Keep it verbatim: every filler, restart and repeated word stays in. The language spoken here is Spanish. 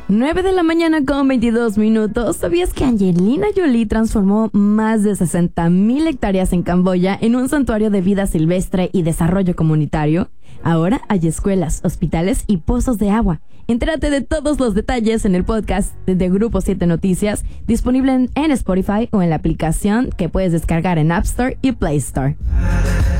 nueve de la mañana con veintidós minutos. ¿Sabías que Angelina Jolie transformó más de sesenta mil hectáreas en Camboya en un santuario de vida silvestre y desarrollo comunitario? Ahora hay escuelas, hospitales y pozos de agua. Entérate de todos los detalles en el podcast de Grupo siete Noticias, disponible en, en Spotify o en la aplicación que puedes descargar en App Store y Play Store.